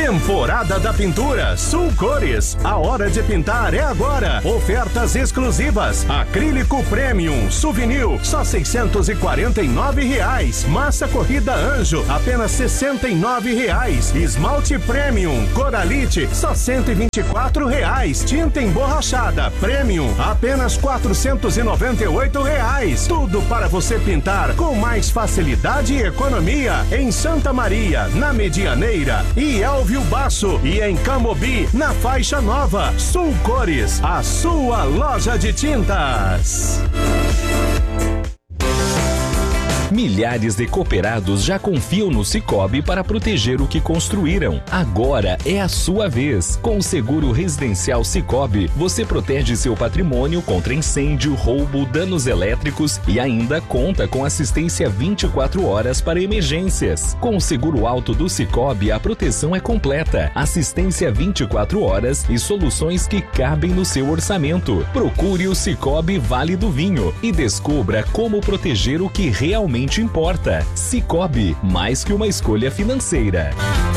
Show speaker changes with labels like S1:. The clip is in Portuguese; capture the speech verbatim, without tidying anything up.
S1: Temporada da Pintura Sul Cores. A hora de pintar é agora. Ofertas exclusivas. Acrílico Premium Souvenir, só seiscentos e quarenta e nove reais. Massa corrida Anjo, apenas sessenta e nove reais. Esmalte Premium Coralite, só cento e vinte e quatro reais. Tinta emborrachada Premium, apenas quatrocentos e noventa e oito reais. Tudo para você pintar com mais facilidade e economia em Santa Maria, na Medianeira e Elvio Basso, e em Camobi, na Faixa Nova. Sul Cores, a sua loja de tintas.
S2: Milhares de cooperados já confiam no Sicoob para proteger o que construíram. Agora é a sua vez. Com o seguro residencial Sicoob, você protege seu patrimônio contra incêndio, roubo, danos elétricos e ainda conta com assistência vinte e quatro horas para emergências. Com o seguro alto do Sicoob, a proteção é completa, assistência vinte e quatro horas e soluções que cabem no seu orçamento. Procure o Sicoob Vale do Vinho e descubra como proteger o que realmente importa. Sicoob, mais que uma escolha financeira.